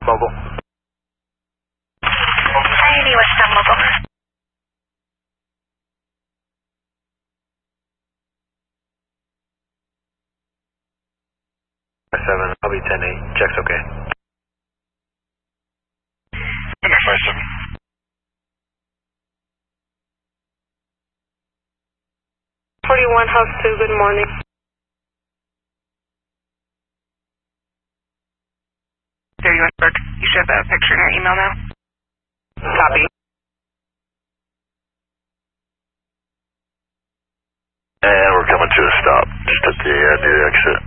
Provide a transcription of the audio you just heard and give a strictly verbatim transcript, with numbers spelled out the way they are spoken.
Mobile. ninety West Stop Mobile. seven, I'll be ten eight. Check's okay. Number five seven. forty-one House two, good morning. thirty Westbrook, you should have a picture in your email now. Copy. And we're coming to a stop, just at the uh, new exit.